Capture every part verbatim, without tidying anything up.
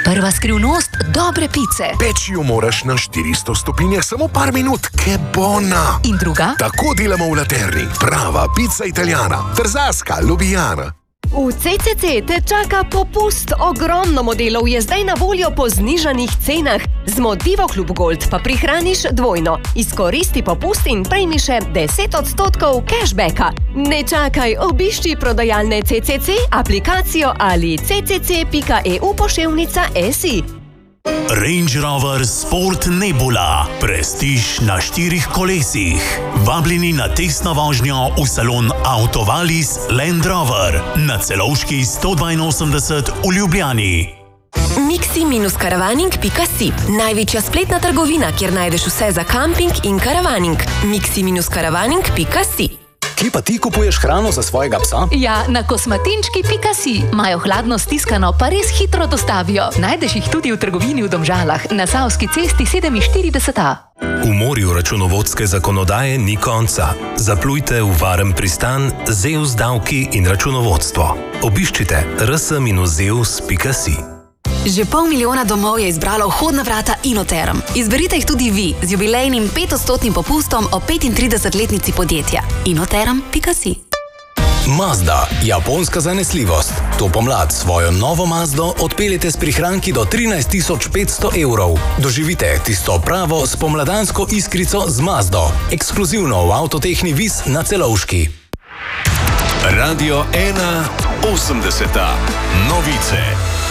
Prva skrivnost dobre pice. Peči jo moraš na štiristo stopinjah samo par minut, ke bona. In druga? Tako delamo v Laterni. Prava pica italijana. Trzaska, Ljubljana. V C C C te čaka popust. Ogromno modelov je zdaj na voljo po znižanih cenah. Z Motivo Klub Gold pa prihraniš dvojno. Izkoristi popust in prejmi še deset odstotkov cashbacka. Ne čakaj, obišči prodajalne C C C, aplikacijo ali c c c pika e u poševnica si. Range Rover Sport Nebula. Prestiž na štirih kolesih. Vabljeni na testno vožnjo v salon Autovalis Land Rover na Celovški sto dvainosemdeset v Ljubljani. miksi karavaning pika si. Največja spletna trgovina, kjer najdeš vse za kamping in karavaning. miksi karavaning pika si. Kje pa ti kupuješ hrano za svojega psa? Ja, na kosmatinčki pika si. Imajo hladno stiskano, pa res hitro dostavijo. Najdeš jih tudi v trgovini v Domžalah, na Savski cesti sedeminštirideset a. V morju računovodske zakonodaje ni konca. Zaplujte v varen pristan Zeus davki in računovodstvo. Obiščite r s zeus pika si. Že pol milijona domov je izbralo vhodna vrata Inoterm. Izberite jih tudi vi z jubilejnim petodstotnim popustom o petintridesetletnici podjetja. Inoterm pika si. Mazda, japonska zanesljivost. To pomlad svojo novo Mazdo odpeljete s prihranki do trinajst tisoč petsto evrov. Doživite tisto pravo spomladansko iskrico z Mazdo. Ekskluzivno v Avtotehni Vis na Celovški. Radio ena osemdeseta. Novice.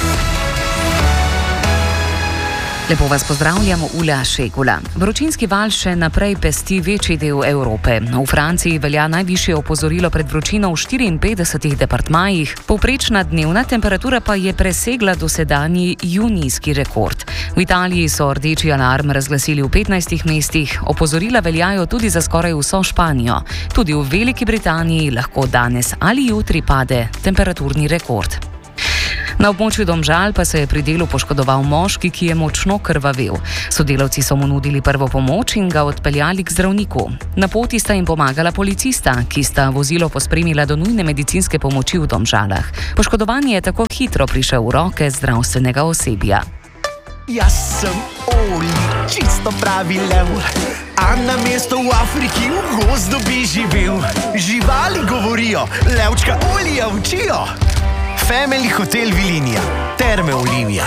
Lepo vas pozdravljamo, Ula Šegula. Vročinski val še naprej pesti večji del Evrope. V Franciji velja najvišje opozorilo pred vročino v štiriinpetdesetih departmajih, povprečna dnevna temperatura pa je presegla dosedanji junijski rekord. V Italiji so rdeči alarm razglasili v petnajstih mestih, opozorila veljajo tudi za skoraj vso Španijo. Tudi v Veliki Britaniji lahko danes ali jutri pade temperaturni rekord. Na območju Domžal pa se je pri delu poškodoval moški, ki je močno krvavel. Sodelavci so mu nudili prvo pomoč in ga odpeljali k zdravniku. Na poti sta jim pomagala policista, ki sta vozilo pospremila do nujne medicinske pomoči v Domžalah. Poškodovani je tako hitro prišel v roke zdravstvenega osebja. Jaz sem Oli, čisto pravi lev, a na mesto v Afriki v gozdu bi živel. Živali govorijo, levčka Olija učijo. Family Hotel Vilinija, Terme Olimija.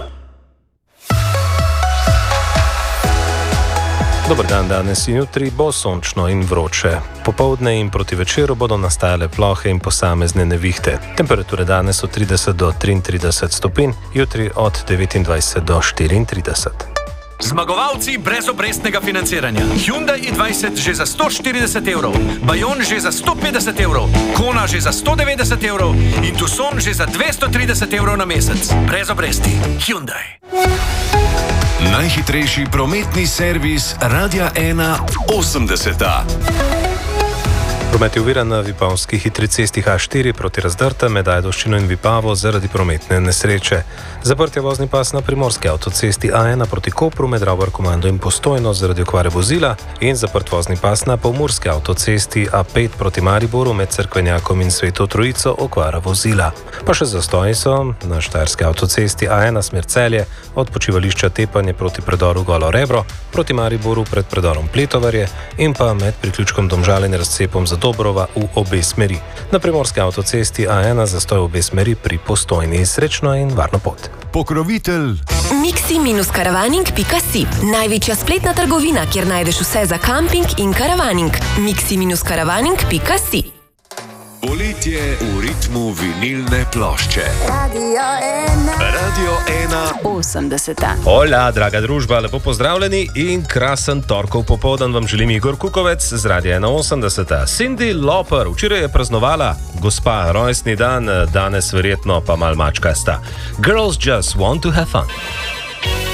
Dober dan, danes in jutri bo sončno in vroče. Popoldne in proti večeru bodo nastajale plohe in posamezne nevihte. Temperature danes od trideset do triintrideset stopinj, jutri od devetindvajset do štiriintrideset. Zmagovalci brezobrestnega financiranja. Hyundai i dvajset že za sto štirideset evrov, Bayon že za sto petdeset evrov, Kona že za sto devetdeset evrov in Tucson že za dvesto trideset evrov na mesec. Brez obresti. Hyundai. Najhitrejši prometni servis Radia ena osemdeseta. Promet je oviran na vipavski hitri cesti H štiri proti Razdrta med Ajdovščino in Vipavo zaradi prometne nesreče. Zaprt je vozni pas na primorski avtocesti A ena proti Kopru med Ravbar Komando in Postojno zaradi okvare vozila in zaprt vozni pas na pomurski avtocesti A pet proti Mariboru med Cerkvenjakom in Sveto Trojico okvara vozila. Pa še zastoji so na štajerski avtocesti A ena smer Celje od počivališča Tepanje proti predoru Golo Rebro proti Mariboru pred predorom Pletovarje in pa med priključkom Domžale in razcepom za Dobrova v obe smeri. Na primorski avtocesti A ena zastoj v obe smeri pri Postojni. Srečno in varno pot. Pokrovitelj miksi karavaning pika si. Največja spletna trgovina, kjer najdeš vse za kamping in karavaning. miksi karavaning pika si. Poletje v ritmu vinilne plošče. Radio ena. Radio ena osemdeseta. Hola, draga družba, lepo pozdravljeni in krasen torkov popoldan vam želim Igor Kukovec z Radia ena osemdeseta. Cindy Lauper včeraj je praznovala gospa rojstni dan, danes verjetno pa mal mačkasta. Girls just want to have fun.